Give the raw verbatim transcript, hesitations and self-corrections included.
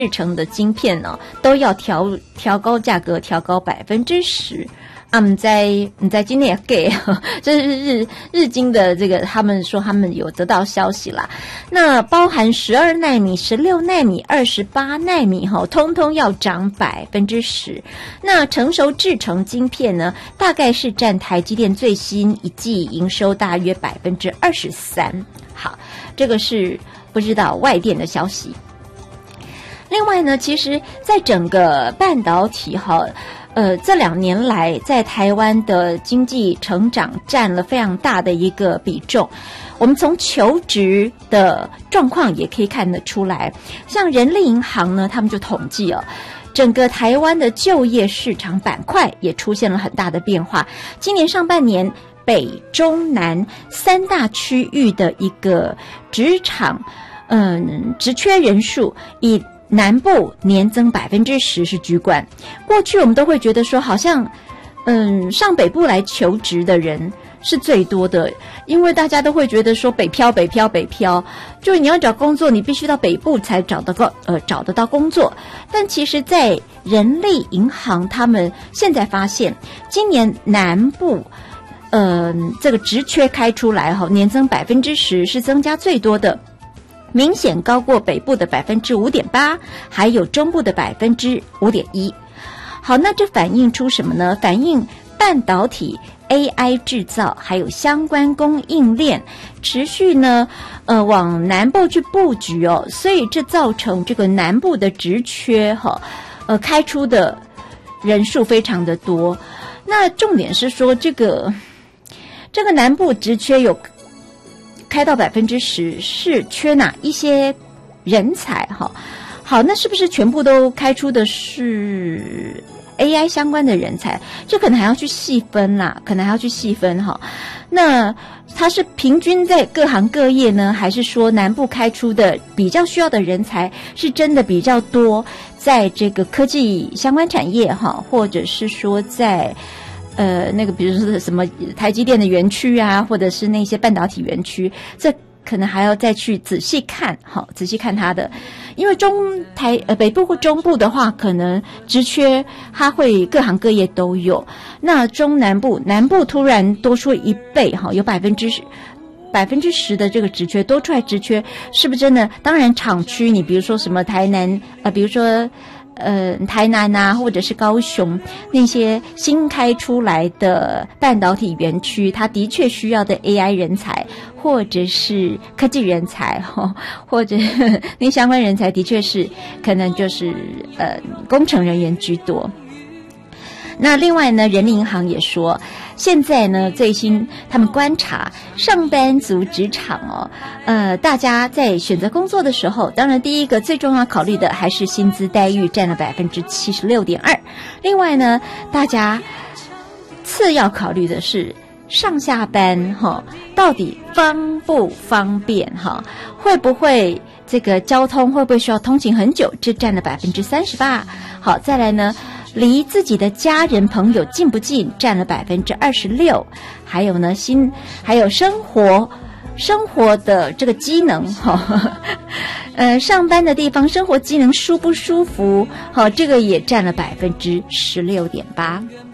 制成的晶片呢、哦，都要调调高价格，调高百分之十。啊，我们在你在今天也给，这是日日经的这个，他们说他们有得到消息啦。那包含十二奈米、十六奈米、二十八奈米哈，通通要涨百分之十。那成熟制程晶片呢，大概是占台积电最新一季营收大约百分之二十三。好，这个是不知道外电的消息。另外呢，其实在整个半导体哈。呃，这两年来，在台湾的经济成长占了非常大的一个比重。我们从求职的状况也可以看得出来，像人力银行呢，他们就统计了，整个台湾的就业市场板块也出现了很大的变化。今年上半年，北中南三大区域的一个职场，嗯，职缺人数以南部年增百分之十是居冠。过去我们都会觉得说，好像嗯上北部来求职的人是最多的，因为大家都会觉得说北漂北漂北漂，就是你要找工作，你必须到北部才找得到呃找得到工作。但其实，在人力银行他们现在发现，今年南部呃这个职缺开出来哈，年增百分之十是增加最多的。明显高过北部的百分之五点八，还有中部的百分之五点一。好，那这反映出什么呢？反映半导体、A I 制造还有相关供应链持续呢，呃，往南部去布局哦，所以这造成这个南部的职缺哈、哦，呃，开出的人数非常的多。那重点是说，这个这个南部职缺有开到百分之十，是缺哪一些人才哈？好，那是不是全部都开出的是 A I 相关的人才？这可能还要去细分啦，可能还要去细分哈。那它是平均在各行各业呢，还是说南部开出的比较需要的人才是真的比较多，在这个科技相关产业哈，或者是说在呃，那个比如说什么台积电的园区啊，或者是那些半导体园区，这可能还要再去仔细看，好，仔细看它的，因为中台呃北部或中部的话，可能职缺它会各行各业都有，那中南部南部突然多出一倍，哈，有百分之十。百分之十的这个职缺多出来，职缺是不是真的？当然，厂区你比如说什么台南呃，比如说。呃，台南啊，或者是高雄那些新开出来的半导体园区，它的确需要的 A I 人才，或者是科技人才，哈，或者那相关人才的确是可能就是呃工程人员居多。那另外呢，人力银行也说，现在呢最新他们观察上班族职场哦，呃，大家在选择工作的时候，当然第一个最重要考虑的还是薪资待遇，占了百分之七十六点二。另外呢，大家次要考虑的是上下班哈、哦，到底方不方便哈、哦？会不会这个交通会不会需要通勤很久？这占了百分之三十八。好，再来呢？离自己的家人朋友近不近，占了百分之二十六。还有呢，新还有生活生活的这个机能哈、哦，呃，上班的地方生活机能舒不舒服？好、哦，这个也占了百分之十六点八。